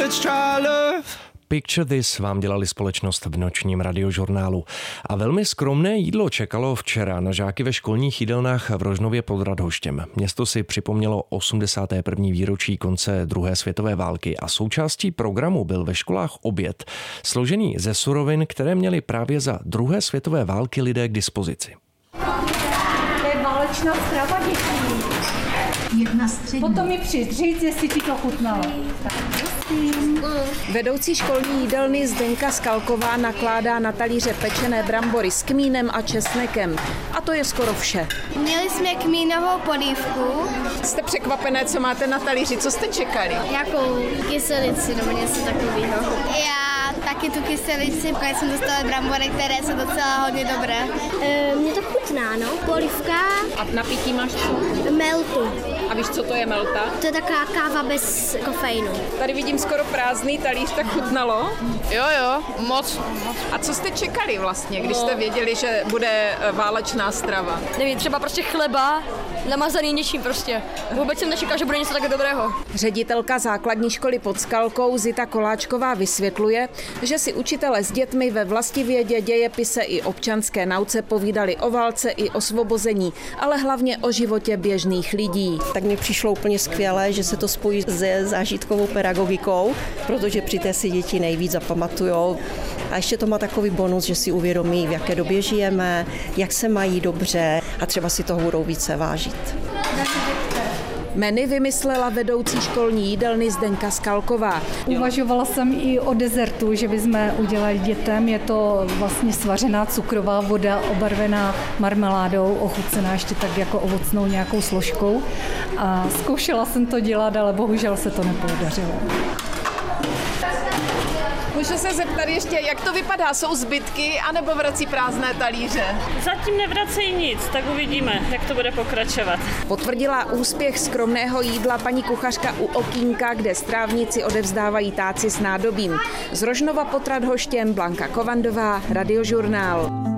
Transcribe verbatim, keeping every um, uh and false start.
let's try love. Picture This vám dělali společnost v nočním radiožurnálu. A velmi skromné jídlo čekalo včera na žáky ve školních jídelnách v Rožnově pod Radhoštěm. Město si připomnělo osmdesáté první výročí konce druhé světové války a součástí programu byl ve školách oběd, složený ze surovin, které měli právě za druhé světové války lidé k dispozici. To je válečná strava dětí. Jedna střední. Potom mi přidříct, jestli ti to chutnalo. Vedoucí školní jídelny Zdenka Skalková nakládá na talíře pečené brambory s kmínem a česnekem. A to je skoro vše. Měli jsme kmínovou polívku. Jste překvapené, co máte na talíři? Co jste čekali? Jakou kyselici nebo něco takového. Já taky tu kyselici, protože jsem dostala brambory, které jsou docela hodně dobré. E, Mně to chutná, no. Polívka. A na pití máš co? Meltu. A víš, co to je melta? To je taková káva bez kofeinu. Tady vidím skoro prázdný talíř, tak chutnalo? Jo, jo, moc. A co jste čekali vlastně, když jste věděli, že bude válečná strava? Nevím, třeba prostě chleba, namazaný něčím prostě. Vůbec jsem nečekal, že bude něco tak dobrého. Ředitelka základní školy pod Skalkou Zita Koláčková vysvětluje, že si učitelé s dětmi ve vlastivědě, dějepise i občanské nauce povídali o válce i osvobození, ale hlavně o životě běžných lidí. Tak mi přišlo úplně skvělé, že se to spojí se zážitkovou pedagogikou, protože při té si děti nejvíc zapamatujou. A ještě to má takový bonus, že si uvědomí, v jaké době žijeme, jak se mají dobře a třeba si toho budou více vážit. Menu vymyslela vedoucí školní jídelny Zdenka Skalková. Uvažovala jsem i o dezertu, že bychom udělali dětem. Je to vlastně svařená cukrová voda, obarvená marmeládou, ochucená ještě tak jako ovocnou nějakou složkou. A zkoušela jsem to dělat, ale bohužel se to nepodařilo. Můžu se zeptat ještě, jak to vypadá? Jsou zbytky anebo vrací prázdné talíře? Zatím nevracejí nic, tak uvidíme, jak to bude pokračovat. Potvrdila úspěch skromného jídla paní kuchařka u okýnka, kde strávníci odevzdávají táci s nádobím. Z Rožnova pod Radhoštěm Blanka Kovandová, Radiožurnál.